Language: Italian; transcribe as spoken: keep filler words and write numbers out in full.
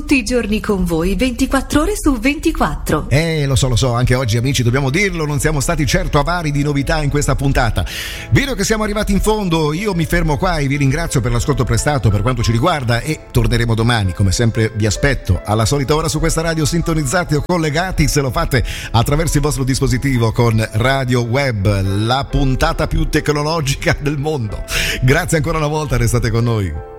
tutti i giorni con voi, ventiquattro ore su ventiquattro. Eh, lo so, lo so, anche oggi amici dobbiamo dirlo, non siamo stati certo avari di novità in questa puntata. Vedo che siamo arrivati in fondo, io mi fermo qua e vi ringrazio per l'ascolto prestato per quanto ci riguarda e torneremo domani, come sempre vi aspetto alla solita ora su questa radio, sintonizzati o collegati se lo fate attraverso il vostro dispositivo con Radio Web, la puntata più tecnologica del mondo. Grazie ancora una volta, restate con noi.